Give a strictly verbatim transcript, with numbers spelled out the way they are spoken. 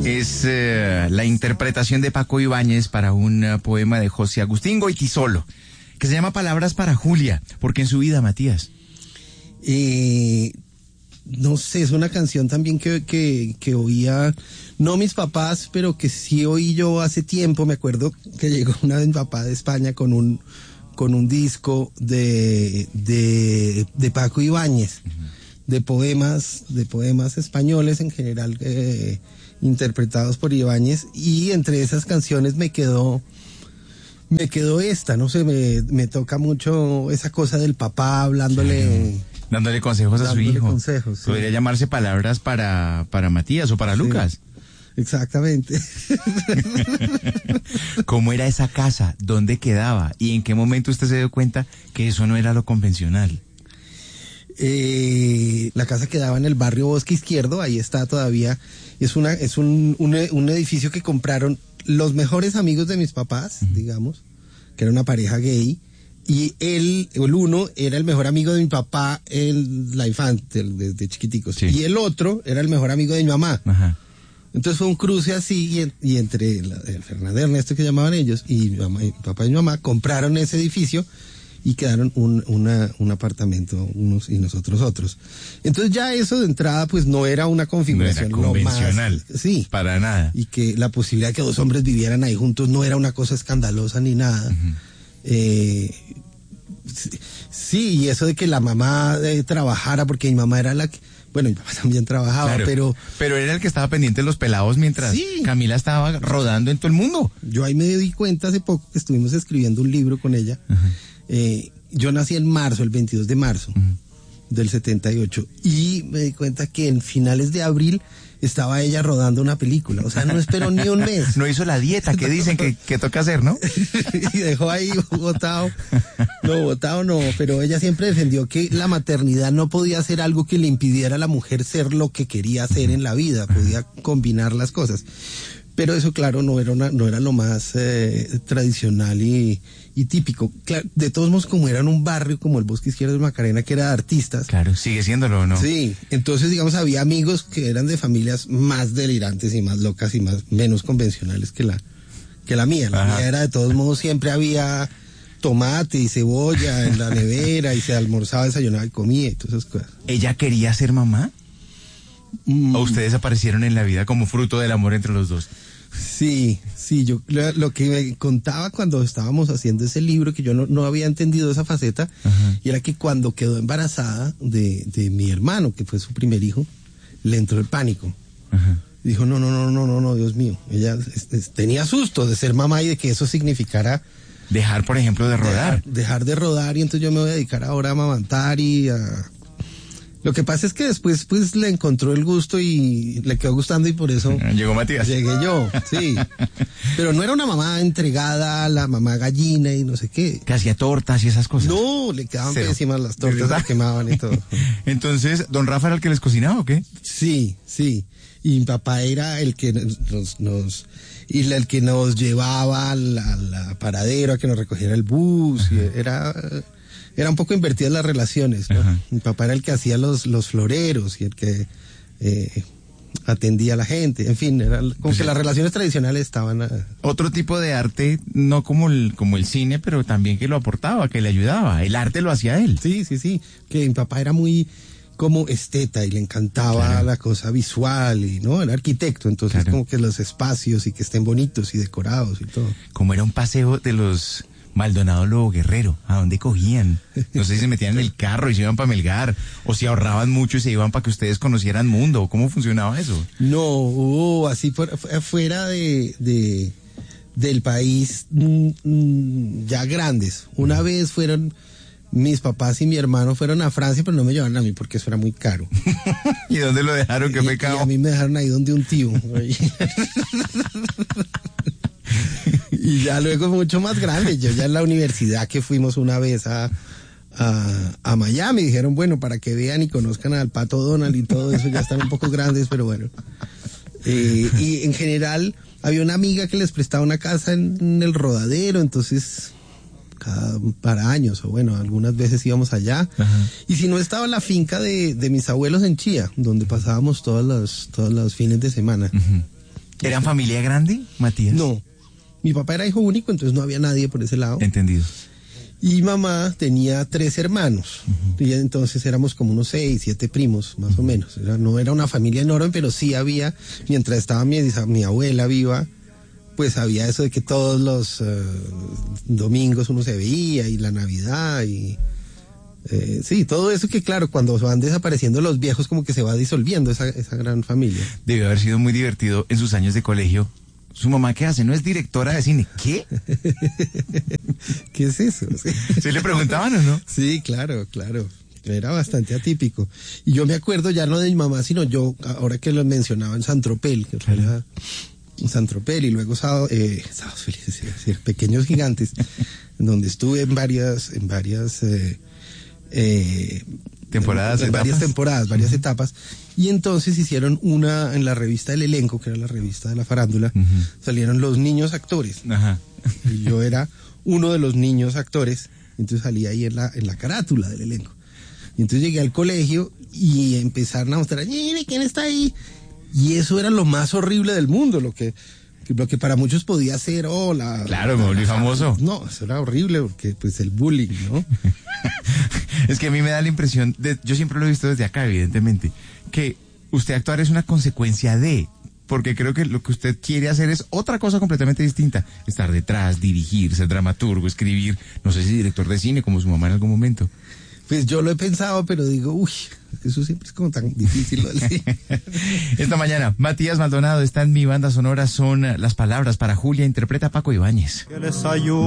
es eh, la interpretación de Paco Ibáñez para un uh, poema de José Agustín Goytisolo, que se llama Palabras para Julia. ¿Por qué en su vida, Matías? Eh, no sé, es una canción también que, que, que oía, no mis papás, pero que sí oí yo hace tiempo. Me acuerdo que llegó una vez mi papá de España con un, con un disco de, de, de Paco Ibáñez, uh-huh. de poemas, de poemas españoles en general, eh, interpretados por Ibáñez, y entre esas canciones me quedó, me quedó esta, no sé, me, me toca mucho esa cosa del papá hablándole... Sí. Dándole consejos a dándole su hijo. Consejos, sí. Podría llamarse Palabras para, para Matías o para sí, Lucas. Exactamente. ¿Cómo era esa casa? ¿Dónde quedaba? ¿Y en qué momento usted se dio cuenta que eso no era lo convencional? Eh, la casa quedaba en el barrio Bosque Izquierdo, ahí está todavía. Es una, es un, un, un edificio que compraron los mejores amigos de mis papás, uh-huh. digamos, que era una pareja gay. Y él, el uno, era el mejor amigo de mi papá en la infancia, desde chiquiticos. Sí. Y el otro era el mejor amigo de mi mamá. Ajá. Entonces fue un cruce así, y, y entre la, el Fernando y Ernesto, que llamaban ellos, y mi, mamá, y mi papá y mi mamá compraron ese edificio y quedaron un, una, un apartamento, unos y nosotros otros. Entonces ya eso de entrada pues no era una configuración no era convencional, más, sí, para nada. Y que la posibilidad de que dos hombres vivieran ahí juntos no era una cosa escandalosa ni nada. Uh-huh. Eh, sí, y eso de que la mamá eh, trabajara, porque mi mamá era la que, bueno, mi papá también trabajaba, claro, pero... Pero era el que estaba pendiente de los pelados mientras sí. Camila estaba rodando en todo el mundo. Yo ahí me di cuenta hace poco que estuvimos escribiendo un libro con ella. Uh-huh. eh, yo nací en marzo, el veintidós de marzo uh-huh. del setenta y ocho, y me di cuenta que en finales de abril estaba ella rodando una película, o sea, no esperó ni un mes. No hizo la dieta que dicen que, que toca hacer, ¿no? Y dejó ahí botado, no, botado no, pero ella siempre defendió que la maternidad no podía ser algo que le impidiera a la mujer ser lo que quería hacer en la vida, podía combinar las cosas. Pero eso, claro, no era una, no era lo más eh, tradicional y, y típico. Claro, de todos modos, como era en un barrio como el Bosque Izquierdo de Macarena, que era de artistas. Claro, sigue siéndolo, ¿no? Sí, entonces, digamos, había amigos que eran de familias más delirantes y más locas y más menos convencionales que la, que la mía. La Ajá. mía era, de todos modos, siempre había tomate y cebolla en la nevera y se almorzaba, desayunaba y comía y todas esas cosas. ¿Ella quería ser mamá? ¿O ustedes aparecieron en la vida como fruto del amor entre los dos? Sí, sí, yo lo, lo que me contaba cuando estábamos haciendo ese libro, que yo no, no había entendido esa faceta, uh-huh. y era que cuando quedó embarazada de, de mi hermano, que fue su primer hijo, le entró el pánico. Uh-huh. Dijo, no, no, no, no, no, no, Dios mío. Ella es, es, tenía susto de ser mamá y de que eso significara... Dejar, por ejemplo, de rodar. Dejar, dejar de rodar, y entonces yo me voy a dedicar ahora a amamantar y a... Lo que pasa es que después pues le encontró el gusto y le quedó gustando y por eso... Llegó Matías. Llegué yo, sí. Pero no era una mamá entregada, la mamá gallina y no sé qué. Que hacía tortas y esas cosas. No, le quedaban Cero. pésimas las tortas, las quemaban y todo. Entonces, ¿don Rafa era el que les cocinaba o qué? Sí, sí. Y mi papá era el que nos... nos y el que nos llevaba al la paradero, a que nos recogiera el bus. Y era... Era un poco invertidas las relaciones, ¿no? Ajá. Mi papá era el que hacía los, los floreros y el que eh, atendía a la gente. En fin, era como pues que sí. Las relaciones tradicionales estaban... A... Otro tipo de arte, no como el, como el cine, pero también que lo aportaba, que le ayudaba. El arte lo hacía él. Sí, sí, sí. Que mi papá era muy como esteta y le encantaba claro. la cosa visual y, ¿no? Era arquitecto, entonces claro. como que los espacios y que estén bonitos y decorados y todo. Como era un paseo de los... Maldonado Lobo Guerrero, ¿a dónde cogían? No sé si se metían en el carro y se iban para Melgar, o si ahorraban mucho y se iban para que ustedes conocieran mundo. ¿Cómo funcionaba eso? No, hubo así por, fuera de, de del país mmm, ya grandes. Una mm. vez fueron, mis papás y mi hermano fueron a Francia, pero no me llevaron a mí porque eso era muy caro. ¿Y dónde lo dejaron? ¿Qué pecado? Y a mí me dejaron ahí donde un tío. Y ya luego mucho más grande, yo ya en la universidad que fuimos una vez a, a, a Miami, dijeron, bueno, para que vean y conozcan al Pato Donald y todo eso, ya están un poco grandes, pero bueno. Eh, y en general había una amiga que les prestaba una casa en, en el Rodadero, entonces cada para años, o bueno, algunas veces íbamos allá. Ajá. Y si no, estaba la finca de, de mis abuelos en Chía, donde pasábamos todos los, todos los fines de semana. Uh-huh. ¿Eran familia grande, Matías? No, mi papá era hijo único, entonces no había nadie por ese lado. Entendido. Y mamá tenía tres hermanos, uh-huh. Y entonces éramos como unos seis, siete primos, más uh-huh. o menos. Era, no era una familia enorme, pero sí había, mientras estaba mi, mi abuela viva, pues había eso de que todos los uh, domingos uno se veía, y la Navidad, y eh, sí, todo eso que claro, cuando van desapareciendo los viejos como que se va disolviendo esa, esa gran familia. Debió haber sido muy divertido en sus años de colegio. ¿Su mamá qué hace? ¿No es directora de cine? ¿Qué? ¿Qué es eso? ¿Se le preguntaban o no? Sí, claro, claro. Era bastante atípico. Y yo me acuerdo ya no de mi mamá, sino yo, ahora que lo mencionaba en San Tropel, que claro. Era en San Tropel y luego sábado, eh, Sábados Felices, es decir, Pequeños Gigantes, en donde estuve en varias, en varias eh, eh, temporadas, en, en varias etapas. temporadas, varias uh-huh. etapas. Y entonces hicieron una, en la revista El Elenco, que era la revista de la farándula, uh-huh. salieron los niños actores. Ajá. Y yo era uno de los niños actores, entonces salí ahí en la, en la carátula del elenco. Y entonces llegué al colegio y empezaron a mostrar, mire, ¿quién está ahí? Y eso era lo más horrible del mundo, lo que, lo que para muchos podía ser, oh, la... Claro, me volví famoso. No, eso era horrible, porque pues el bullying, ¿no? Es que a mí me da la impresión, de, yo siempre lo he visto desde acá, evidentemente, que usted actuar es una consecuencia de, porque creo que lo que usted quiere hacer es otra cosa completamente distinta, estar detrás, dirigir, ser dramaturgo, escribir, no sé si director de cine como su mamá en algún momento. Pues yo lo he pensado, pero digo, uy, eso siempre es como tan difícil lo del cine. Esta mañana, Matías Maldonado está en Mi Banda Sonora, son las palabras para Julia, interpreta a Paco Ibáñez.